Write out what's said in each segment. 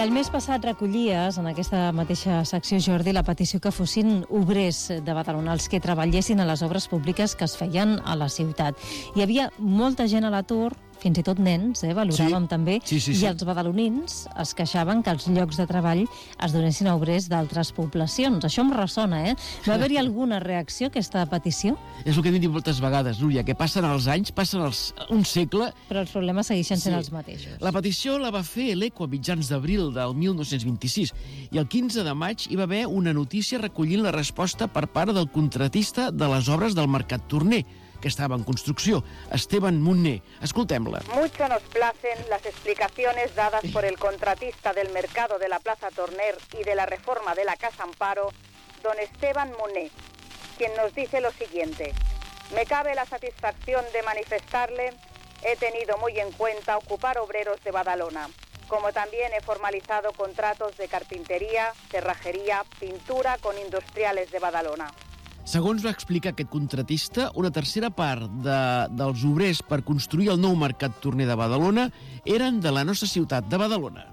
el mes passat recollies en aquesta mateixa secció, Jordi, la petició que fossin obrers de Badalona els que treballessin a les obres públiques que es feien a la ciutat. Hi havia molta gent a l'atur, fins i tot nens, valoràvem també, sí. I els badalonins es queixaven que els llocs de treball es donessin a obrers d'altres poblacions. Això em ressona, Va haver-hi alguna reacció a aquesta petició? És el que hem dit moltes vegades, Núria, que passen els anys, un segle... Però els problemes segueixen sent els mateixos. La petició la va fer l'ECO a mitjans d'abril del 1926 i el 15 de maig hi va haver una notícia recollint la resposta per part del contratista de les obres del Mercat Torner, que estaba en construcción, Esteban Munné. Escoltem-la. Mucho nos placen las explicaciones dadas por el contratista del mercado de la Plaza Torner y de la reforma de la Casa Amparo, don Esteban Munné, quien nos dice lo siguiente: me cabe la satisfacción de manifestarle, he tenido muy en cuenta ocupar obreros de Badalona, como también he formalizado contratos de carpintería, cerrajería, pintura con industriales de Badalona. Segons va explicar aquest contratista, una tercera part dels obrers per construir el nou Mercat Torner de Badalona eren de la nostra ciutat, de Badalona.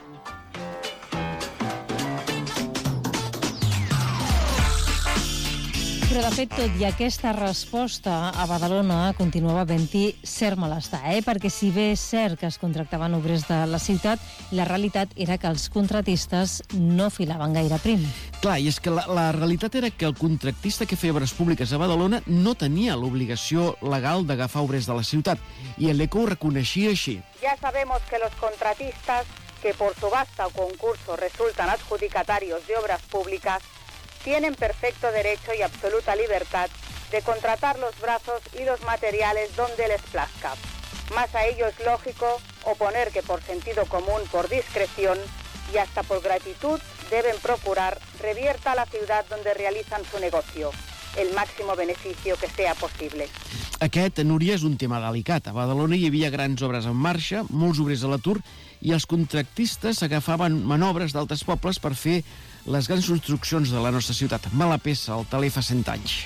Però, de fet, tot i aquesta resposta, a Badalona continuava havent-hi cert malestar, perquè si bé és cert que es contractaven obrers de la ciutat, la realitat era que els contratistes no filaven gaire prim. Clar, i és que la realitat era que el contractista que feia obres públiques a Badalona no tenia l'obligació legal d'agafar obrers de la ciutat, i l'ECO ho reconeixia així. Ya sabemos que los contratistas que por subasta o concurso resultan adjudicatarios de obras públicas tienen perfecto derecho y absoluta libertad de contratar los brazos y los materiales donde les plazca. Más a ello es lógico oponer que por sentido común, por discreción y hasta por gratitud deben procurar revierta a la ciudad donde realizan su negocio el máximo beneficio que sea posible. Aquest, Núria, és un tema delicat. A Badalona hi havia grans obres en marxa, molts obrers a l'atur, i els contractistes agafaven manobres d'altres pobles per fer les grans construccions de la nostra ciutat. Mala peça, el teler fa 100 anys.